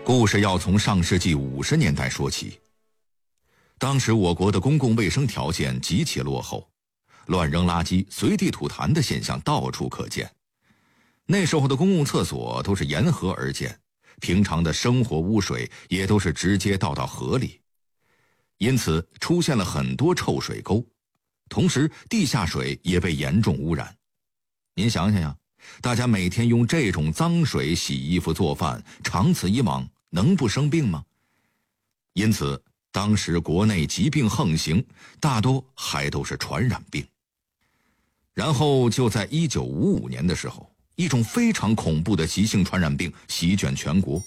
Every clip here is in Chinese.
故事要从上世纪50年代说起。当时我国的公共卫生条件极其落后，乱扔垃圾、随地吐痰的现象到处可见。那时候的公共厕所都是沿河而建，平常的生活污水也都是直接倒到河里，因此出现了很多臭水沟，同时地下水也被严重污染。您想想呀，大家每天用这种脏水洗衣服做饭，长此以往能不生病吗？因此当时国内疾病横行，大多还都是传染病。然后就在1955年的时候，一种非常恐怖的急性传染病席卷全国。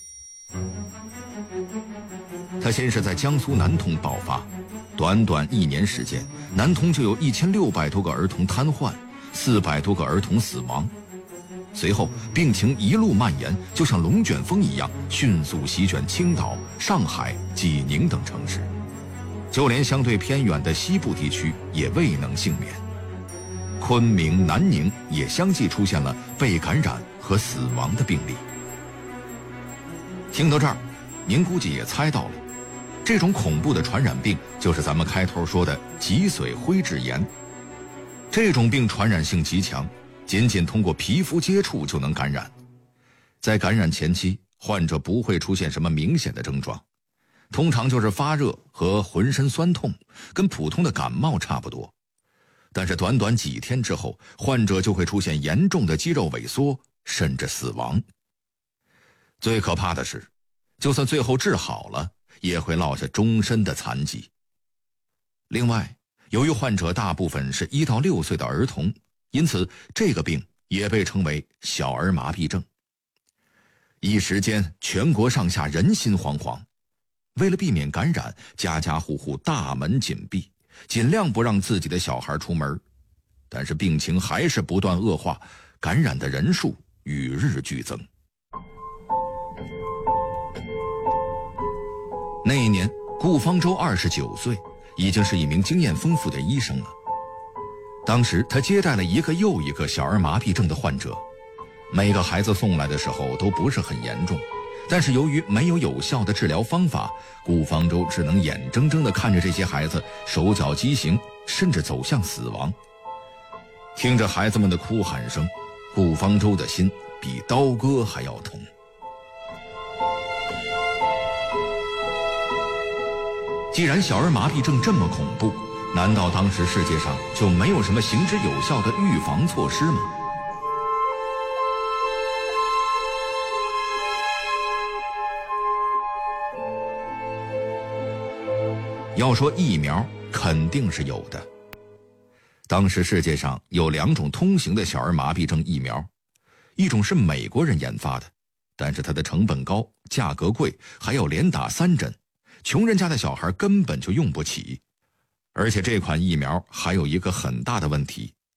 它先是在江苏南通爆发，短短1年时间，南通就有1600多个儿童瘫痪，400多个儿童死亡。随后病情一路蔓延，就像龙卷风一样迅速席卷青岛、上海、济宁等城市，就连相对偏远的西部地区也未能幸免。昆明、南宁也相继出现了被感染和死亡的病例。听到这儿，您估计也猜到了，这种恐怖的传染病就是咱们开头说的脊髓灰质炎。这种病传染性极强，仅仅通过皮肤接触就能感染。在感染前期，患者不会出现什么明显的症状，通常就是发热和浑身酸痛，跟普通的感冒差不多。但是短短几天之后，患者就会出现严重的肌肉萎缩，甚至死亡。最可怕的是，就算最后治好了，也会落下终身的残疾。另外，由于患者大部分是1到6岁的儿童，因此这个病也被称为小儿麻痹症。一时间全国上下人心惶惶，为了避免感染，家家户户大门紧闭，尽量不让自己的小孩出门。但是病情还是不断恶化，感染的人数与日俱增。那一年，顾方舟29岁，已经是一名经验丰富的医生了。当时他接待了一个又一个小儿麻痹症的患者，每个孩子送来的时候都不是很严重，但是由于没有有效的治疗方法，顾方舟只能眼睁睁地看着这些孩子手脚畸形，甚至走向死亡。听着孩子们的哭喊声，顾方舟的心比刀割还要痛。既然小儿麻痹症这么恐怖，难道当时世界上就没有什么行之有效的预防措施吗？要说疫苗，肯定是有的。当时世界上有2种通行的小儿麻痹症疫苗，一种是美国人研发的，但是它的成本高，价格贵，还要连打3针，穷人家的小孩根本就用不起。而且这款疫苗还有一个很大的问题，